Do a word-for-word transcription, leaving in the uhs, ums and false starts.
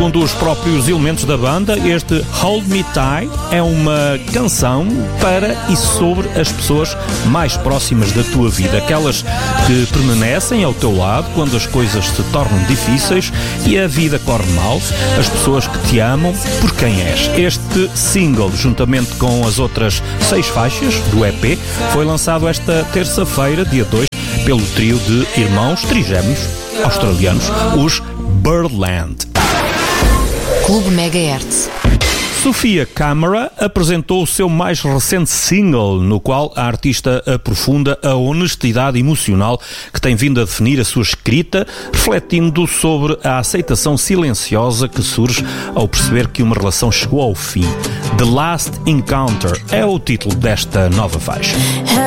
Segundo os próprios elementos da banda, este Hold Me Tight é uma canção para e sobre as pessoas mais próximas da tua vida, aquelas que permanecem ao teu lado quando as coisas se tornam difíceis e a vida corre mal, as pessoas que te amam por quem és. Este single, juntamente com as outras seis faixas do E P, foi lançado esta terça-feira, dia dois, pelo trio de irmãos trigémeos australianos, os Birdland. Clube Megahertz. Sofia Câmara apresentou o seu mais recente single, no qual a artista aprofunda a honestidade emocional que tem vindo a definir a sua escrita, refletindo sobre a aceitação silenciosa que surge ao perceber que uma relação chegou ao fim. The Last Encounter é o título desta nova faixa.